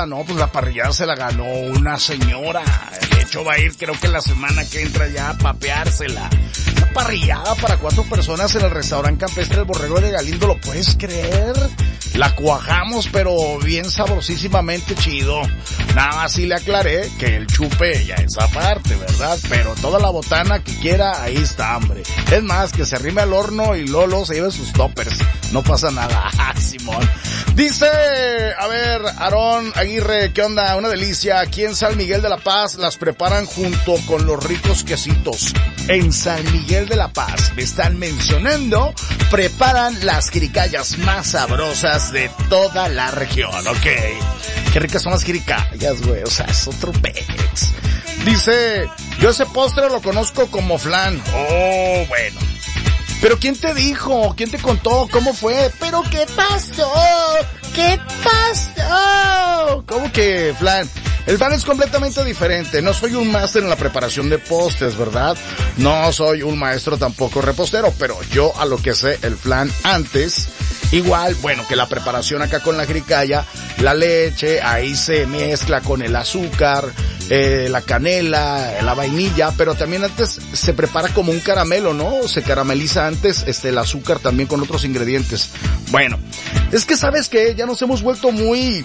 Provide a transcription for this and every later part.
No, pues la parrillada se la ganó una señora. De hecho va a ir, creo que la semana que entra ya a papeársela. Una parrillada para 4 personas en el restaurante campestre El Borrego de Galindo, ¿lo puedes creer? La cuajamos, pero bien sabrosísimamente chido. Nada más sí le aclaré que el chupe ya es aparte, ¿verdad? Pero toda la botana que quiera, ahí está, hombre. Es más, que se arrime al horno y Lolo se lleve sus toppers. No pasa nada. Simón. Dice, a ver, Aarón Aguirre, ¿qué onda? Una delicia. Aquí en San Miguel de la Paz las preparan junto con los ricos quesitos. En San Miguel de la Paz, me están mencionando, preparan las jericayas más sabrosas de toda la región, ¿ok? Qué ricas son las jericayas, güey, o sea, es otro pex. Dice, yo ese postre lo conozco como flan. Oh, bueno. ¿Pero quién te dijo? ¿Quién te contó? ¿Cómo fue? ¿Pero qué pasó? ¿Qué pasó? ¿Cómo que flan? El flan es completamente diferente. No soy un máster en la preparación de postres, ¿verdad? No soy un maestro tampoco repostero, pero yo a lo que sé el flan antes, igual, bueno, que la preparación acá con la jericaya, la leche, ahí se mezcla con el azúcar, la canela, la vainilla, pero también antes se prepara como un caramelo, ¿no? Se carameliza antes el azúcar también con otros ingredientes. Bueno, es que sabes que ya nos hemos vuelto muy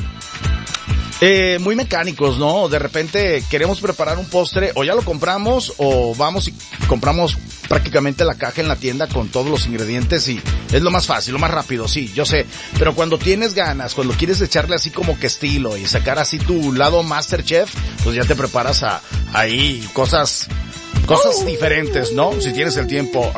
mecánicos, ¿no? De repente queremos preparar un postre, o ya lo compramos, o vamos y compramos prácticamente la caja en la tienda con todos los ingredientes y es lo más fácil, lo más rápido, sí, yo sé. Pero cuando tienes ganas, cuando quieres echarle así como que estilo y sacar así tu lado MasterChef, pues ya te preparas ahí cosas diferentes, ¿no? Si tienes el tiempo.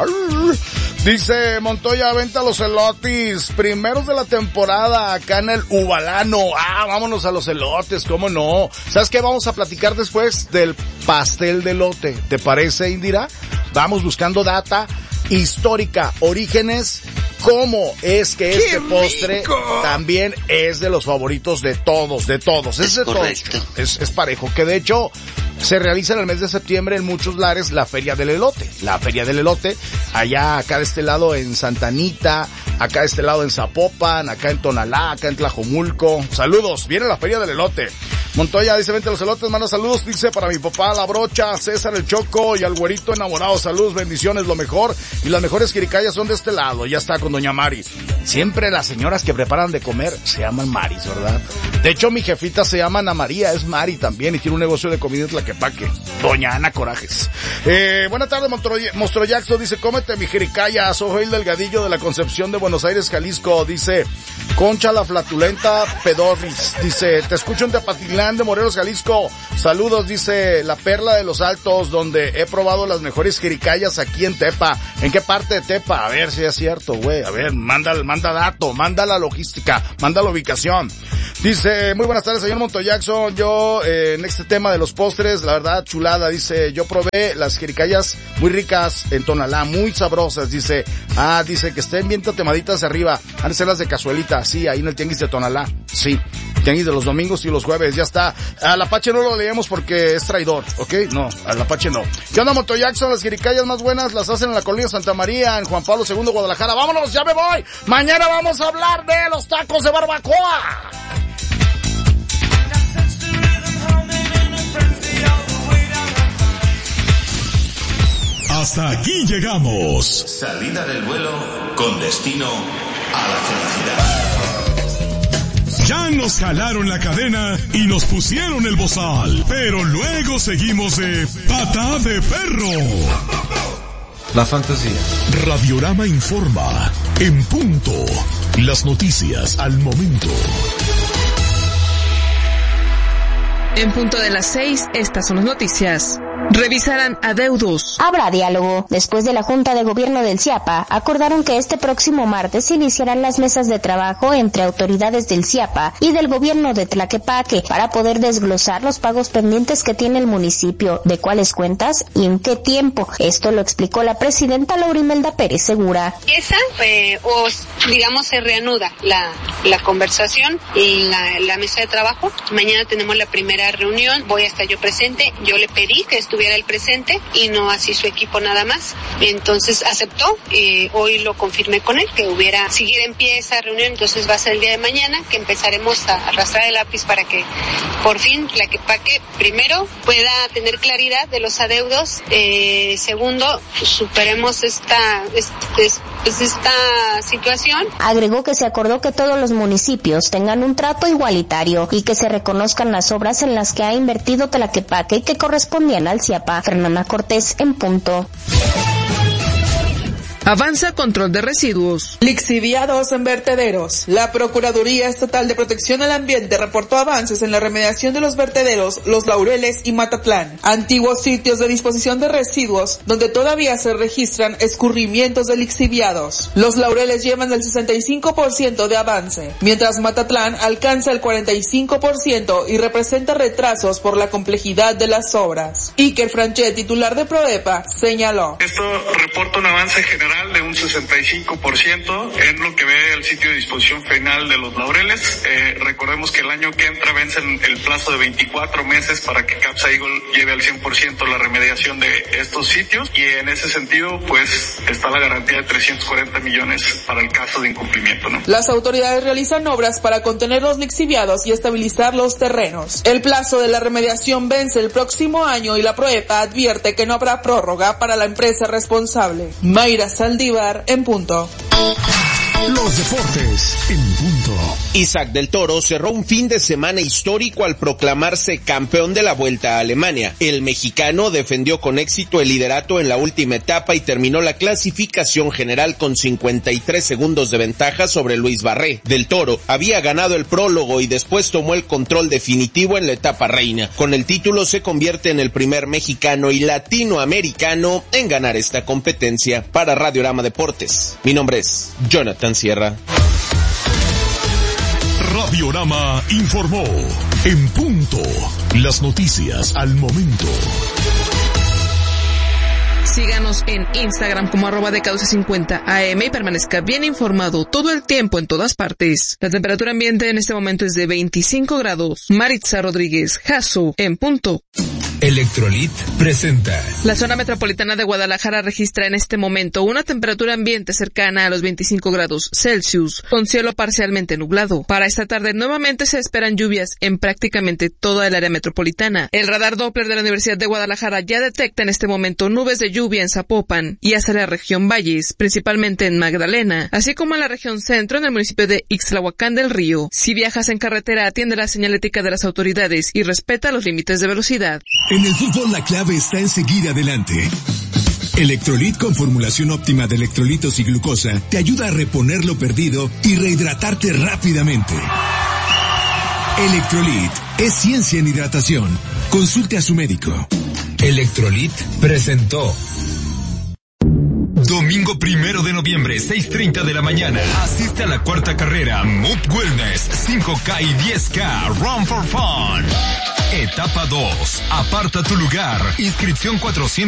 Dice Montoya, venta los elotes, primeros de la temporada acá en el Ubalano. Vámonos a los elotes, ¿cómo no? ¿Sabes qué? Vamos a platicar después del pastel de elote. ¿Te parece, Indira? Vamos buscando data histórica, orígenes, cómo es que este postre también es de los favoritos de todos. Es de correcto. Todos. Es parejo, que de hecho se realiza en el mes de septiembre en muchos lares la Feria del Elote. La Feria del Elote, allá acá de este lado en Santa Anita, acá de este lado en Zapopan, acá en Tonalá, acá en Tlajomulco. Saludos, viene la Feria del Elote. Montoya dice, vente los elotes, manda saludos, dice, para mi papá La Brocha, César el Choco y al güerito enamorado. Saludos, bendiciones, lo mejor. Y las mejores jericayas son de este lado. Ya está con doña Mari. Siempre las señoras que preparan de comer se llaman Maris, ¿verdad? De hecho, mi jefita se llama Ana María, es Mari también, y tiene un negocio de comida en Tlaquepaque. Doña Ana Corajes. Buenas tardes, Monstro Jackson, dice, cómete mi jericaya. Soy Joel Delgadillo de la Concepción de Buenos Aires, Jalisco. Dice, Concha la Flatulenta Pedorris. Dice, te escucho en Tepatilán de Morelos, Jalisco. Saludos, dice, la Perla de los Altos, donde he probado las mejores jericayas aquí en Tepa. ¿En qué parte de Tepa? A ver si es cierto, güey. A ver, manda dato, manda la logística, manda la ubicación. Dice, muy buenas tardes, señor Monto Jackson. Yo, en este tema de los postres, la verdad, chulada. Dice, yo probé las jericayas muy ricas en Tonalá, muy sabrosas. Dice, dice que estén bien tatemaditas arriba. Han de ser las de cazuelita, sí, ahí en el tianguis de Tonalá. Sí, tianguis de los domingos y los jueves, ya está. Al Apache no lo leemos porque es traidor, ¿ok? No, al Apache no. ¿Qué onda, Monto Jackson? Las jericayas más buenas las hacen en la Colonia Santa María, en Juan Pablo II, Guadalajara. ¡Vámonos, ya me voy! Mañana vamos a hablar de los tacos de barbacoa. Hasta aquí llegamos. Salida del vuelo con destino a la felicidad. Ya nos jalaron la cadena y nos pusieron el bozal, pero luego seguimos de pata de perro. La fantasía. Radiorama informa en punto. Las noticias al momento. En punto de las 6, estas son las noticias. Revisarán adeudos. Habrá diálogo. Después de la Junta de Gobierno del CIAPA, acordaron que este próximo martes se iniciarán las mesas de trabajo entre autoridades del CIAPA y del Gobierno de Tlaquepaque para poder desglosar los pagos pendientes que tiene el municipio, de cuáles cuentas y en qué tiempo. Esto lo explicó la presidenta Laura Imelda Pérez Segura. digamos, se reanuda la conversación y la mesa de trabajo. Mañana tenemos la primera reunión, voy a estar yo presente. Yo le pedí que estuviera él presente y no así su equipo nada más. Entonces aceptó, hoy lo confirmé con él, que siguiera en pie esa reunión. Entonces va a ser el día de mañana que empezaremos a arrastrar el lápiz para que por fin Tlaquepaque, primero, pueda tener claridad de los adeudos, segundo, superemos esta situación. Agregó que se acordó que todos los municipios tengan un trato igualitario y que se reconozcan las obras en las que ha invertido Tlaquepaque y que correspondían al CIAPA. Fernanda Cortés, en punto. Avanza control de residuos. Lixiviados en vertederos. La Procuraduría Estatal de Protección al Ambiente reportó avances en la remediación de los vertederos Los Laureles y Matatlán, antiguos sitios de disposición de residuos donde todavía se registran escurrimientos de lixiviados. Los Laureles llevan el 65% de avance, mientras Matatlán alcanza el 45% y representa retrasos por la complejidad de las obras. Iker Franchet, titular de Proepa, señaló: Esto reporta un avance general de un 65% en lo que ve el sitio de disposición final de Los Laureles. Recordemos que el año que entra vence el plazo de 24 meses para que Capsa Eagle lleve al 100% la remediación de estos sitios, y en ese sentido pues está la garantía de 340 millones para el caso de incumplimiento, ¿no? Las autoridades realizan obras para contener los lixiviados y estabilizar los terrenos. El plazo de la remediación vence el próximo año y la Proepa advierte que no habrá prórroga para la empresa responsable. Mayra Saldívar, en punto. Los deportes en punto. Isaac del Toro cerró un fin de semana histórico al proclamarse campeón de la Vuelta a Alemania. El mexicano defendió con éxito el liderato en la última etapa y terminó la clasificación general con 53 segundos de ventaja sobre Luis Barré. Del Toro había ganado el prólogo y después tomó el control definitivo en la etapa reina. Con el título se convierte en el primer mexicano y latinoamericano en ganar esta competencia. Para Radiorama Deportes, mi nombre es Jonathan Sierra. Radiorama informó en punto. Las noticias al momento. Síganos en Instagram como @de1250am y permanezca bien informado todo el tiempo en todas partes. La temperatura ambiente en este momento es de 25 grados. Maritza Rodríguez, Jasso, en punto. Electrolit presenta. La zona metropolitana de Guadalajara registra en este momento una temperatura ambiente cercana a los 25 grados Celsius, con cielo parcialmente nublado. Para esta tarde nuevamente se esperan lluvias en prácticamente toda el área metropolitana. El radar Doppler de la Universidad de Guadalajara ya detecta en este momento nubes de lluvia en Zapopan y hacia la región Valles, principalmente en Magdalena, así como en la región centro en el municipio de Ixtlahuacán del Río. Si viajas en carretera, atiende la señalética de las autoridades y respeta los límites de velocidad. En el fútbol la clave está en seguir adelante. Electrolit con formulación óptima de electrolitos y glucosa te ayuda a reponer lo perdido y rehidratarte rápidamente. Electrolit es ciencia en hidratación. Consulte a su médico. Electrolit presentó. Domingo 1 de noviembre, 6:30 de la mañana. Asiste a la cuarta carrera Mood Wellness 5K y 10K Run for Fun. Etapa 2. Aparta tu lugar. Inscripción 400.